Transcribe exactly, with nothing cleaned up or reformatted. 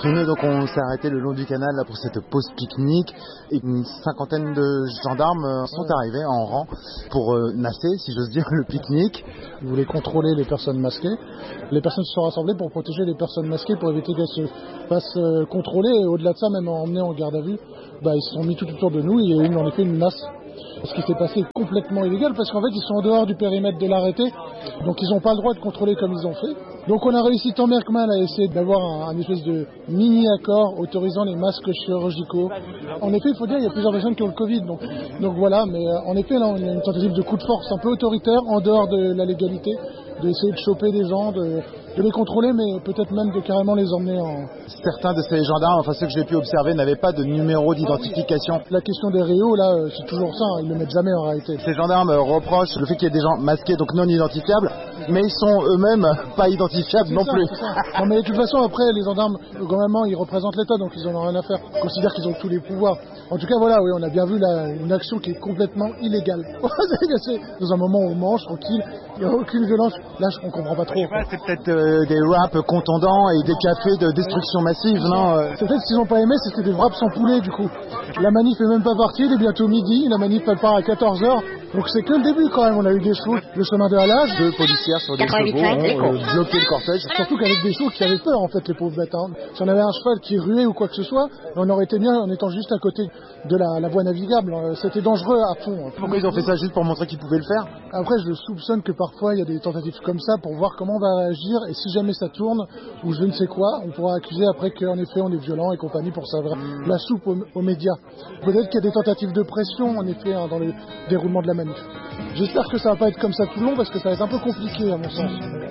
Tous nous, donc, on s'est arrêté le long du canal là, pour cette pause pique-nique. Et une cinquantaine de gendarmes euh, sont arrivés en rang pour euh, nasser, si j'ose dire, le pique-nique. Ils voulaient contrôler les personnes masquées. Les personnes se sont rassemblées pour protéger les personnes masquées, pour éviter qu'elles se fassent euh, contrôler. Et au-delà de ça, même emmenées en garde à vue, bah, ils se sont mis tout autour de nous. Il y a eu en effet une nasse. Ce qui s'est passé est complètement illégal parce qu'en fait, ils sont en dehors du périmètre de l'arrêté. Donc, ils n'ont pas le droit de contrôler comme ils ont fait. Donc, on a réussi tant bien que mal à essayer d'avoir un, un espèce de mini-accord autorisant les masques chirurgicaux. En effet, il faut dire qu'il y a plusieurs personnes qui ont le Covid. Donc, donc voilà, mais euh, en effet, là, on a une tentative de coup de force un peu autoritaire, en dehors de la légalité, d'essayer de choper des gens, de, de les contrôler, mais peut-être même de carrément les emmener en... Certains de ces gendarmes, enfin ceux que j'ai pu observer, n'avaient pas de numéro d'identification. La question des réos, là, euh, c'est toujours ça, hein, ils ne le mettent jamais en réalité. Ces gendarmes euh, reprochent le fait qu'il y ait des gens masqués, donc non identifiables, mais ils sont eux-mêmes pas identifiables C'est non ça, plus. c'est ça. Non, mais de toute façon, après, les gendarmes, gouvernement, ils représentent l'État, donc ils n'en ont rien à faire. Ils considèrent qu'ils ont tous les pouvoirs. En tout cas, voilà, oui, on a bien vu là, une action qui est complètement illégale. C'est dans un moment où on mange, tranquille, il n'y a aucune violence. Là, on ne comprend pas trop. C'est peut-être euh, des raps contondants et des cafés de destruction massive, non euh... C'est peut-être qu'ils n'ont pas aimé, c'est que c'était des wraps sans poulet, du coup. La manif est même pas partie, il est bientôt midi, la manif elle part à quatorze heures. Donc c'est que le début quand même, on a eu des chevaux, le chemin de halage. Deux policières sur des chevaux ont euh, bloqué le cortège. Surtout qu'avec des chevaux qui avaient peur en fait, les pauvres bêtes. Hein. Si on avait un cheval qui ruait ou quoi que ce soit, on aurait été bien en étant juste à côté de la, la voie navigable. C'était dangereux à fond. Pourquoi ils ont fait ça juste pour montrer qu'ils pouvaient le faire? Après je soupçonne que parfois il y a des tentatives comme ça pour voir comment on va réagir et si jamais ça tourne ou je ne sais quoi, on pourra accuser après qu'en effet on est violent et compagnie pour ça. Mmh. La soupe aux, aux médias. Peut-être qu'il y a des tentatives de pression en effet hein, dans le déroulement de la manif. J'espère que ça va pas être comme ça tout le long parce que ça va être un peu compliqué à mon sens.